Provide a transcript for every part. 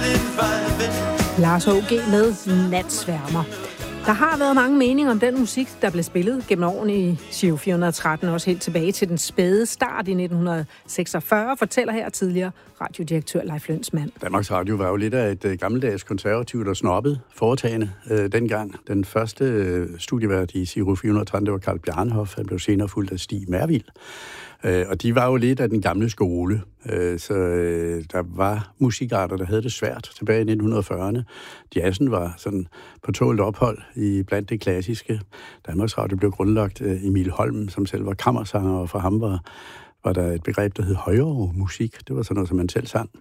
Lars H.G. med Natsværmer. Der har været mange meninger om den musik, der blev spillet gennem årene i Giro 413, også helt tilbage til den spæde start i 1946, fortæller her tidligere radiodirektør Leif Lønsmand. Danmarks Radio var jo lidt af et gammeldags konservativt og snobbet foretagende dengang. Den første studievært i Giro 413, det var Carl Bjarnhof, han blev senere fulgt af Stig Mervild. Og de var jo lidt af den gamle skole, så der var musikarter, der havde det svært tilbage i 1940'erne. Jazzen var sådan på tålt ophold i blandt det klassiske. Danmarks Radio blev grundlagt Emil Holm, som selv var kammersanger, og for ham var der et begreb, der hed højere musik. Det var sådan noget, som man selv sang.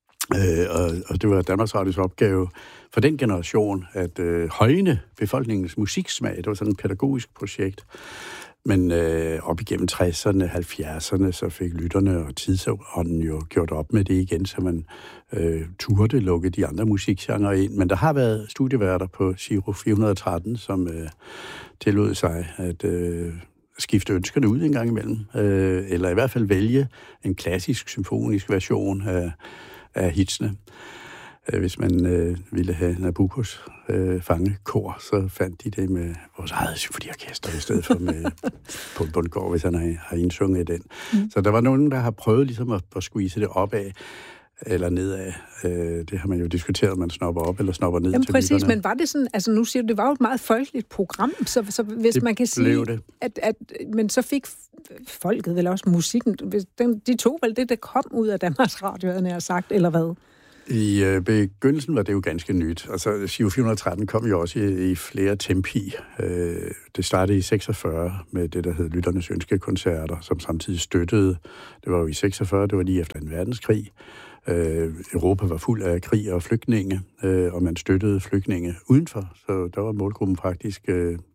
Og det var Danmarks Radios opgave for den generation at højne befolkningens musiksmag. Det var sådan et pædagogisk projekt. Men op igennem 60'erne, 70'erne, så fik lytterne og tidsånden jo gjort op med det igen, så man turde lukke de andre musikgenrer ind. Men der har været studieværter på Giro 413, som tillod sig at skifte ønskerne ud en gang imellem, eller i hvert fald vælge en klassisk symfonisk version af hitsene. Hvis man ville have Nabuccos fangekor, så fandt de det med vores eget symfoniorkester i stedet for med på Bundgaard, hvis han har indsunget den. Så der var nogen, der har prøvet ligesom at squeeze det opad eller nedad. Det har man jo diskuteret, om man snopper op eller snopper ned. Jamen, til præcis, lytterne. men var det sådan, altså nu siger du, det var jo et meget folkeligt program, så hvis det man kan sige, det. Men så fik folket vel også musikken, de tog vel det, der kom ud af Danmarks Radio, havde jeg sagt, eller hvad? I begyndelsen var det jo ganske nyt. Altså, Giro 413 kom jo også i flere tempi. Det startede i 46 med det, der hed Lytternes Ønskekoncerter, som samtidig støttede. Det var jo i 46, det var lige efter en verdenskrig. Europa var fuld af krig og flygtninge, og man støttede flygtninge udenfor. Så der var målgruppen faktisk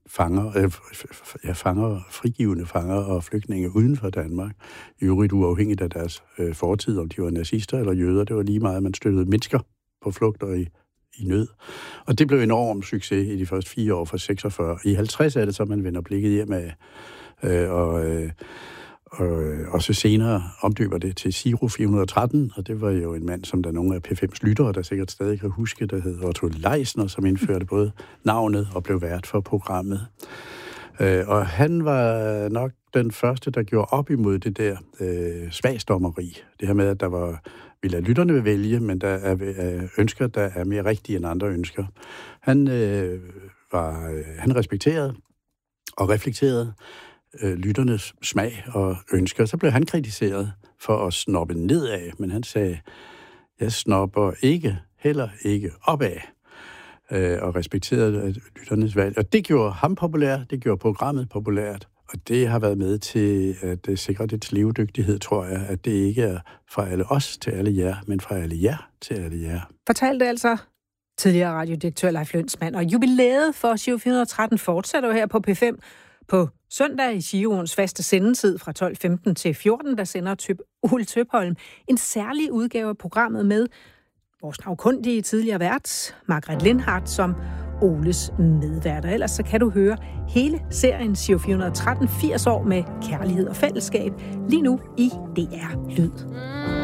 frigivende fanger og flygtninge uden for Danmark. I øvrigt uafhængigt af deres fortid, om de var nazister eller jøder. Det var lige meget, man støttede mennesker på flugt og i nød. Og det blev en enorm succes i de første 4 år fra 46. I 50 er det så, man vender blikket hjem af, og så senere omdøber det til Giro 413, og det var jo en mand, som der nogle af P5's lyttere, der sikkert stadig kan huske, der hed Otto Leisner, som indførte både navnet og blev vært for programmet. Og han var nok den første, der gjorde op imod det der smagsdommeri. Det her med, at vi lader lytterne vælge, men der er ønsker, der er mere rigtige end andre ønsker. Han respekterede og reflekterede lytternes smag og ønsker. Så blev han kritiseret for at snoppe nedad, men han sagde, jeg snopper heller ikke opad, og respekterede lytternes valg. Og det gjorde ham populær, det gjorde programmet populært, og det har været med til at sikre dets levedygtighed, tror jeg, at det ikke er fra alle os til alle jer, men fra alle jer til alle jer. Fortalte altså tidligere radiodirektør Leif Lønsmand, og jubilæet for Giro 413 fortsætter jo her på P5 på søndag i Giroens faste sendetid fra 12.15 til 14, der sender Ole Tøpholm en særlig udgave af programmet med vores navnkundige tidligere vært, Margrethe Lindhardt, som Oles medværter. Ellers så kan du høre hele serien Giro 413 80 år med kærlighed og fællesskab lige nu i DR Lyd.